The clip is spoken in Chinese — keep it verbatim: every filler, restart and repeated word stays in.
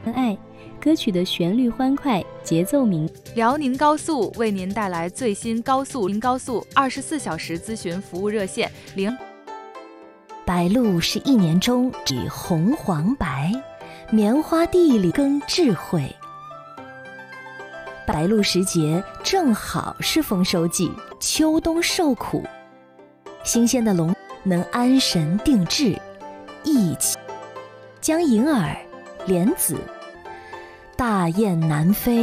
爱。歌曲的旋律欢快，节奏明。 辽宁高速为您带来最新高速高速二十四小时咨询服务热线零。 白露是一年中以红黄白，棉花地里耕智慧。白露时节正好是丰收季，秋冬受苦，新鲜的龙能安神定志，意气将银耳、莲子。大雁南飞。